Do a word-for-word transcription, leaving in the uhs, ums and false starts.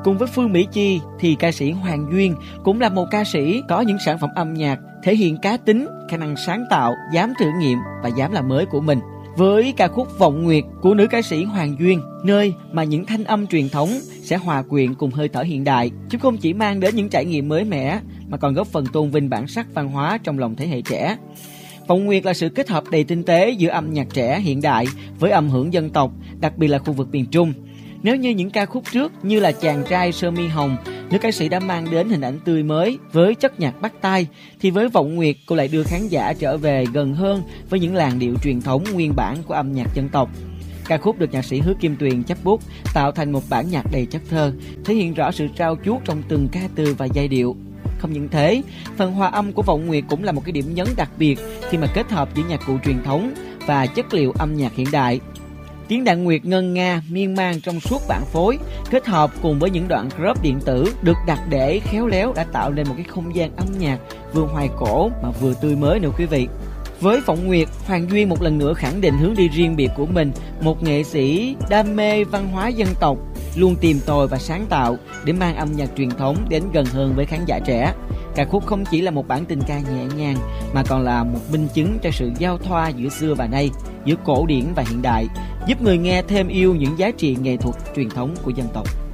Cùng với Phương Mỹ Chi thì ca sĩ Hoàng Duyên cũng là một ca sĩ có những sản phẩm âm nhạc thể hiện cá tính, khả năng sáng tạo, dám thử nghiệm và dám làm mới của mình. Với ca khúc Vọng Nguyệt của nữ ca sĩ Hoàng Duyên, nơi mà những thanh âm truyền thống sẽ hòa quyện cùng hơi thở hiện đại, chứ không chỉ mang đến những trải nghiệm mới mẻ mà còn góp phần tôn vinh bản sắc văn hóa trong lòng thế hệ trẻ. Vọng Nguyệt là sự kết hợp đầy tinh tế giữa âm nhạc trẻ hiện đại với âm hưởng dân tộc, đặc biệt là khu vực miền Trung. Nếu như những ca khúc trước như là Chàng trai sơ mi hồng, nữ ca sĩ đã mang đến hình ảnh tươi mới với chất nhạc bắt tai, thì với Vọng Nguyệt cô lại đưa khán giả trở về gần hơn với những làn điệu truyền thống nguyên bản của âm nhạc dân tộc. Ca khúc được nhạc sĩ Hứa Kim Tuyền chấp bút tạo thành một bản nhạc đầy chất thơ, thể hiện rõ sự trau chuốt trong từng ca từ và giai điệu. Không những thế, phần hòa âm của Vọng Nguyệt cũng là một cái điểm nhấn đặc biệt khi mà kết hợp giữa nhạc cụ truyền thống và chất liệu âm nhạc hiện đại. Tiếng đàn nguyệt ngân nga miên man trong suốt bản phối kết hợp cùng với những đoạn drop điện tử được đặt để khéo léo đã tạo nên một cái không gian âm nhạc vừa hoài cổ mà vừa tươi mới nữa quý vị. Với Vọng Nguyệt, Hoàng Duyên một lần nữa khẳng định hướng đi riêng biệt của mình, một nghệ sĩ đam mê văn hóa dân tộc, luôn tìm tòi và sáng tạo để mang âm nhạc truyền thống đến gần hơn với khán giả trẻ. Ca khúc không chỉ là một bản tình ca nhẹ nhàng mà còn là một minh chứng cho sự giao thoa giữa xưa và nay, giữa cổ điển và hiện đại, giúp người nghe thêm yêu những giá trị nghệ thuật truyền thống của dân tộc.